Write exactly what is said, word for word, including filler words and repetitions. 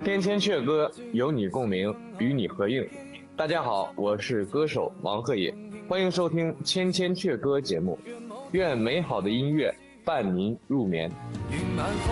天千阙歌，有你共鸣，与你合映。大家好，我是歌手王鹤野，欢迎收听千千阙歌节目。愿美好的音乐伴您入眠。